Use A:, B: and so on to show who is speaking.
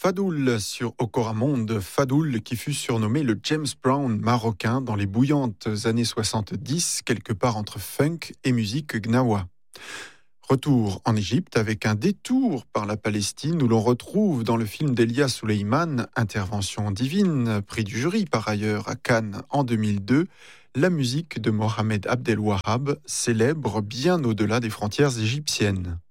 A: Fadoul sur Okoramonde, Fadoul qui fut surnommé le James Brown marocain dans les bouillantes années 70, quelque part entre funk et musique gnawa. Retour en Égypte avec un détour par la Palestine où l'on retrouve dans le film d'Elia Suleiman, Intervention divine, prix du jury par ailleurs à Cannes en 2002, la musique de Mohamed Abdel Wahab, célèbre bien au-delà des frontières égyptiennes.